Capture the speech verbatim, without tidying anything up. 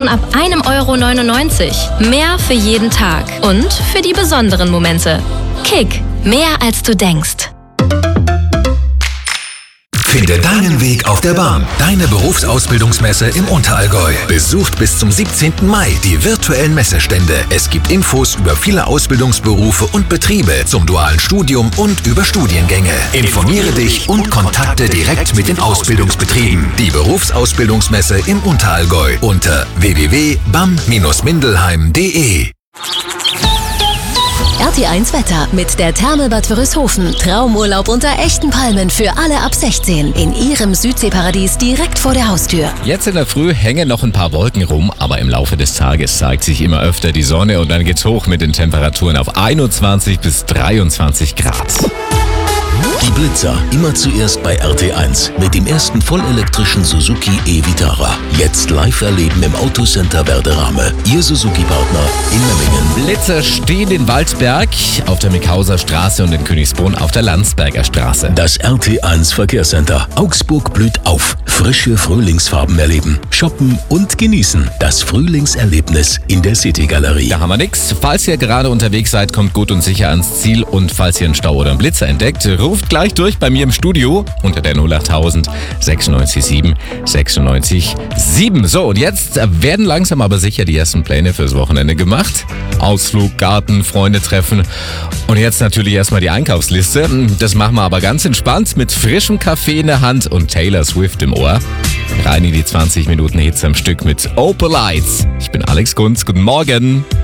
ab ein Euro neunundneunzig. Mehr für jeden Tag und für die besonderen Momente. Kick, mehr als du denkst. Finde deinen Weg auf der Bahn. Deine Berufsausbildungsmesse im Unterallgäu. Besucht bis zum siebzehnten Mai die virtuellen Messestände. Es gibt Infos über viele Ausbildungsberufe und Betriebe zum dualen Studium und über Studiengänge. Informiere dich und kontakte direkt mit den Ausbildungsbetrieben. Die Berufsausbildungsmesse im Unterallgäu unter w w w punkt b a m Bindestrich mindelheim punkt d e. R T eins Wetter mit der Therme Bad Wörishofen. Traumurlaub unter echten Palmen für alle ab sechzehn. In ihrem Südseeparadies direkt vor der Haustür. Jetzt in der Früh hängen noch ein paar Wolken rum, aber im Laufe des Tages zeigt sich immer öfter die Sonne und dann geht's hoch mit den Temperaturen auf einundzwanzig bis dreiundzwanzig Grad. Die Blitzer, immer zuerst bei R T eins mit dem ersten vollelektrischen Suzuki e-Vitara. Jetzt live erleben im Autocenter Werderame. Ihr Suzuki-Partner in Memmingen. Blitzer stehen in Waldberg, auf der Mickhauser Straße und in Königsbrunn auf der Landsberger Straße. Das R T eins Verkehrscenter. Augsburg blüht auf. Frische Frühlingsfarben erleben, shoppen und genießen. Das Frühlingserlebnis in der City-Galerie. Da haben wir nix. Falls ihr gerade unterwegs seid, kommt gut und sicher ans Ziel. Und falls ihr einen Stau oder einen Blitzer entdeckt, ruft gleich durch bei mir im Studio unter der null achttausend sechsundneunzig sieben sechsundneunzig sieben. So, und jetzt werden langsam aber sicher die ersten Pläne fürs Wochenende gemacht. Ausflug, Garten, Freunde treffen und jetzt natürlich erstmal die Einkaufsliste. Das machen wir aber ganz entspannt mit frischem Kaffee in der Hand und Taylor Swift im Ohr. Rein in die zwanzig Minuten Hits am Stück mit Opal Lights. Ich bin Alex Kunz, guten Morgen.